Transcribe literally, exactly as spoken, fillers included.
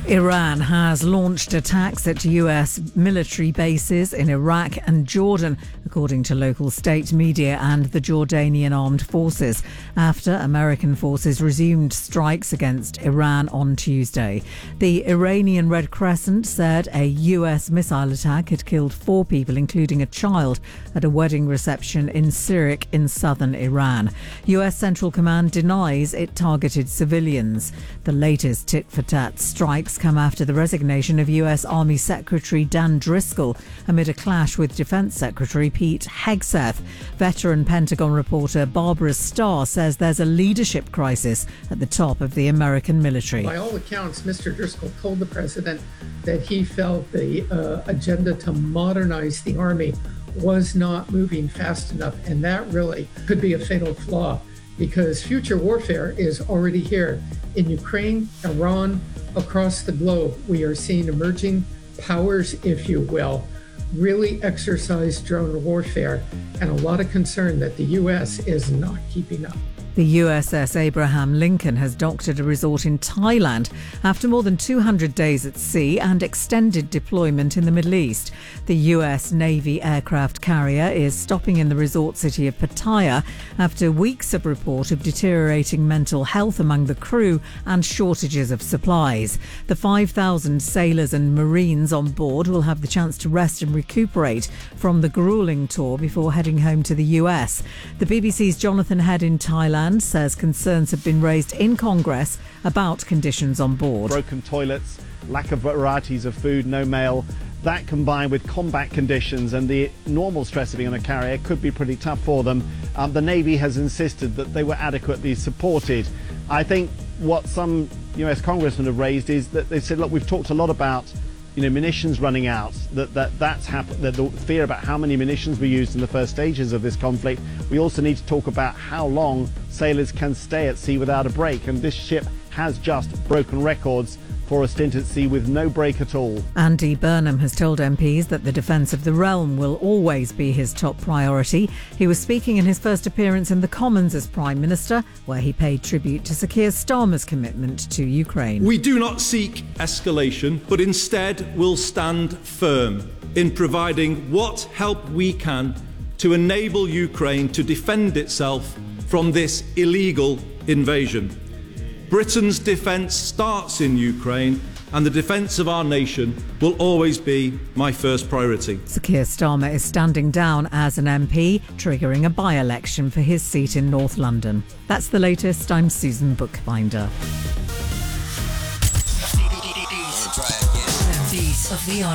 Iran has launched attacks at U S military bases in Iraq and Jordan, according to local state media and the Jordanian armed forces, after American forces resumed strikes against Iran on Tuesday. The Iranian Red Crescent said a U S missile attack had killed four people, including a child, at a wedding reception in Sirik in southern Iran. U S Central Command denies it targeted civilians. The latest tit-for-tat strikes come after the resignation of U S Army Secretary Dan Driscoll amid a clash with Defense Secretary Pete Hegseth. Veteran Pentagon reporter Barbara Starr says there's a leadership crisis at the top of the American military. By all accounts, Mister Driscoll told the president that he felt the uh, agenda to modernize the Army was not moving fast enough, and that really could be a fatal flaw, because future warfare is already here. In Ukraine, Iran, across the globe, we are seeing emerging powers, if you will, really exercise drone warfare, and a lot of concern that the U S is not keeping up. The U S S Abraham Lincoln has docked at a resort in Thailand after more than two hundred days at sea and extended deployment in the Middle East. The U S Navy aircraft carrier is stopping in the resort city of Pattaya after weeks of report of deteriorating mental health among the crew and shortages of supplies. The five thousand sailors and Marines on board will have the chance to rest and recuperate from the gruelling tour before heading home to the U S. The B B C's Jonathan Head in Thailand says concerns have been raised in Congress about conditions on board. Broken toilets, lack of varieties of food, no mail. That combined with combat conditions and the normal stress of being on a carrier could be pretty tough for them. Um, the Navy has insisted that they were adequately supported. I think what some U S congressmen have raised is that they said, look, we've talked a lot about you know, munitions running out, that, that that's happened, that the fear about how many munitions were used in the first stages of this conflict. We also need to talk about how long sailors can stay at sea without a break, and this ship has just broken records for a stint at sea with no break at all. Andy Burnham has told M Ps that the defence of the realm will always be his top priority. He was speaking in his first appearance in the Commons as Prime Minister, where he paid tribute to Sir Keir Starmer's commitment to Ukraine. We do not seek escalation, but instead will stand firm in providing what help we can to enable Ukraine to defend itself from this illegal invasion. Britain's defence starts in Ukraine, and the defence of our nation will always be my first priority. Sir Keir Starmer is standing down as an M P, triggering a by-election for his seat in North London. That's the latest. I'm Susan Bookbinder. The beat of the